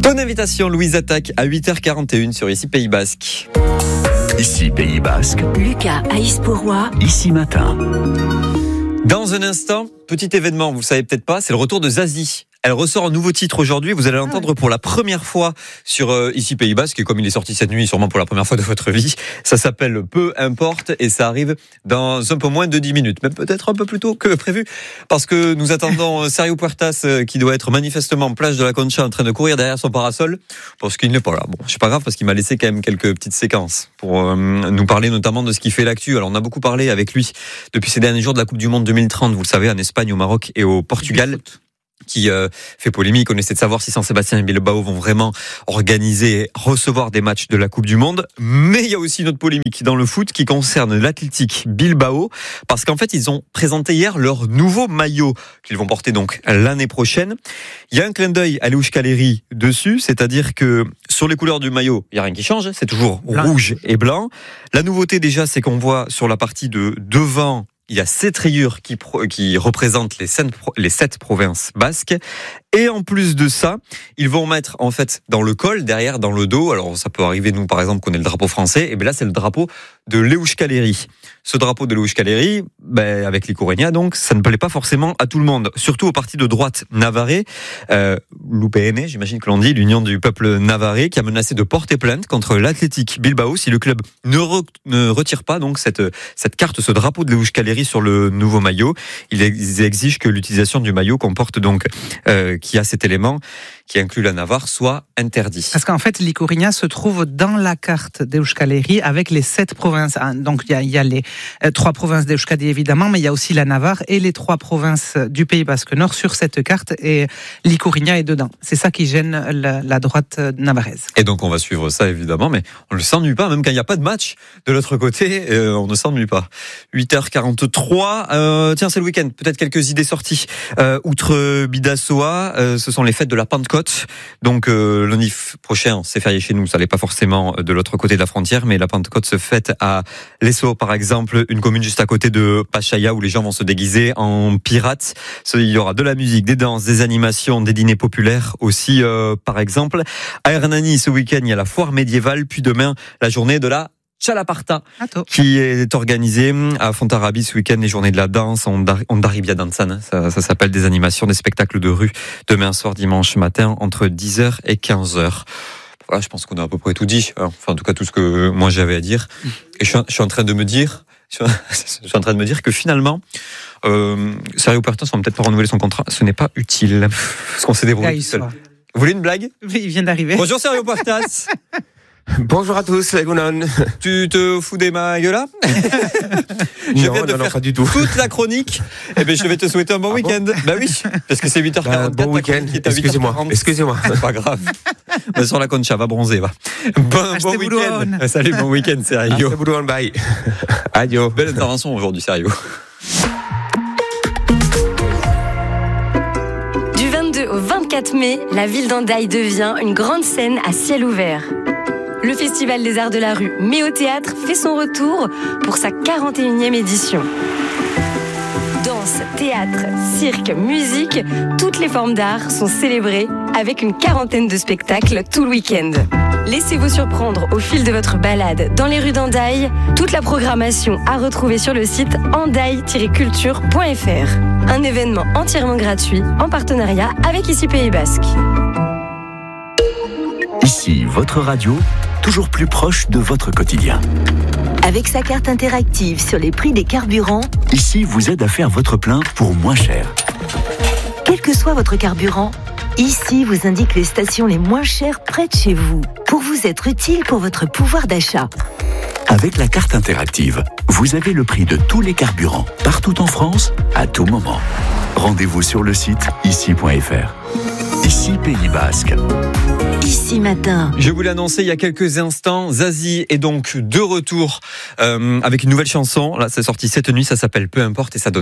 Bonne invitation, Louise Attaque à 8h41 sur Ici Pays Basque. Ici Pays Basque. Lucas Aïs-Pourrois. Ici Matin. Dans un instant, petit événement, vous le savez peut-être pas, c'est le retour de Zazie. Elle ressort un nouveau titre aujourd'hui, vous allez l'entendre pour la première fois sur Ici Pays Basque, et comme il est sorti cette nuit, sûrement pour la première fois de votre vie, ça s'appelle Peu importe, et ça arrive dans un peu moins de 10 minutes, même peut-être un peu plus tôt que prévu, parce que nous attendons Sergio Puertas qui doit être manifestement en plage de la Concha en train de courir derrière son parasol, parce qu'il n'est pas là. Bon, c'est pas grave, parce qu'il m'a laissé quand même quelques petites séquences pour nous parler notamment de ce qui fait l'actu. Alors on a beaucoup parlé avec lui depuis ces derniers jours de la Coupe du Monde 2030, vous le savez, en Espagne, au Maroc et au Portugal, qui fait polémique. On essaie de savoir si San Sébastien et Bilbao vont vraiment organiser et recevoir des matchs de la Coupe du Monde. Mais il y a aussi une autre polémique dans le foot qui concerne l'Athletic Bilbao, parce qu'en fait, ils ont présenté hier leur nouveau maillot qu'ils vont porter donc l'année prochaine. Il y a un clin d'œil à Leuch Caleri dessus, c'est-à-dire que sur les couleurs du maillot, il n'y a rien qui change, c'est toujours rouge et blanc. La nouveauté déjà, c'est qu'on voit sur la partie de devant, il y a 7 rayures qui représentent les 7 provinces basques. Et en plus de ça, ils vont mettre en fait dans le col, derrière, dans le dos. Alors ça peut arriver, nous par exemple, qu'on ait le drapeau français. Et bien là, c'est le drapeau de Leuch Caleri. Ce drapeau de Leuch Caleri, avec l'Icourenya, donc, ça ne plaît pas forcément à tout le monde. Surtout au parti de droite navarrais, l'UPN, j'imagine que l'on dit, l'Union du peuple navarrais, qui a menacé de porter plainte contre l'Athletic Bilbao si le club ne retire pas donc cette carte, ce drapeau de Leuch Caleri sur le nouveau maillot. Ils exigent que l'utilisation du maillot comporte donc qui a cet élément qui inclut la Navarre soit interdit. Parce qu'en fait, l'Icourenya se trouve dans la carte d'Leuch Caleri avec les 7 provinces. Donc il y a les 3 provinces d'Euskadi évidemment, mais il y a aussi la Navarre et les 3 provinces du Pays Basque Nord sur cette carte, et l'Icourenya est dedans. C'est ça qui gêne la droite navarraise. Et donc on va suivre ça évidemment, mais on ne s'ennuie pas, même quand il n'y a pas de match de l'autre côté, on ne s'ennuie pas. 8h43, tiens c'est le week-end, peut-être quelques idées sorties. Outre Bidassoa, ce sont les fêtes de la Pentecôte. Donc lundi prochain, c'est férié chez nous, ça n'est pas forcément de l'autre côté de la frontière, mais la Pentecôte se fête à Lesso par exemple, une commune juste à côté de Pachaia où les gens vont se déguiser en pirates. Il y aura de la musique, des danses, des animations, des dîners populaires aussi par exemple. À Hernani ce week-end, il y a la foire médiévale, puis demain la journée de la Chalaparta qui est organisée à Fontarabie ce week-end, les journées de la danse, Ondaribia Dansan, ça s'appelle, des animations, des spectacles de rue demain soir, dimanche matin entre 10h et 15h. Voilà, je pense qu'on a à peu près tout dit, enfin en tout cas tout ce que moi j'avais à dire. Et je suis en train de me dire que finalement Sergio Puertas va peut-être pas renouveler son contrat, ce n'est pas utile parce qu'on s'est débrouillé tout seul. Vous voulez une blague? Oui, il vient d'arriver. Bonjour Sergio Puertas. Bonjour à tous, Egunon. Tu te fous des mains là? Non, pas du tout. Toute la chronique. Eh ben, je vais te souhaiter un bon week-end. Bah oui, parce que c'est 8h44. Bon week-end. Excusez-moi. C'est pas grave. Va sur la Concha, va bronzer, va. Bon week-end. Salut, bon week-end, Sergio. Bye. Adieu. Belle intervention aujourd'hui, Sergio. Du 22 au 24 mai, la ville d'Hendaye devient une grande scène à ciel ouvert. Le Festival des Arts de la Rue Méo Théâtre fait son retour pour sa 41e édition. Danse, théâtre, cirque, musique, toutes les formes d'art sont célébrées avec une 40aine de spectacles tout le week-end. Laissez-vous surprendre au fil de votre balade dans les rues d'Hendaye. Toute la programmation à retrouver sur le site hendaye-culture.fr. Un événement entièrement gratuit en partenariat avec Ici Pays Basque. Ici, votre radio, toujours plus proche de votre quotidien. Avec sa carte interactive sur les prix des carburants, Ici vous aide à faire votre plein pour moins cher. Quel que soit votre carburant, Ici vous indique les stations les moins chères près de chez vous, pour vous être utile pour votre pouvoir d'achat. Avec la carte interactive, vous avez le prix de tous les carburants, partout en France, à tout moment. Rendez-vous sur le site ici.fr. Ici Pays Basque. Ici Matin. Je vous l'ai annoncé il y a quelques instants, Zazie est donc de retour avec une nouvelle chanson. Là, c'est sorti cette nuit, ça s'appelle Peu importe et ça donne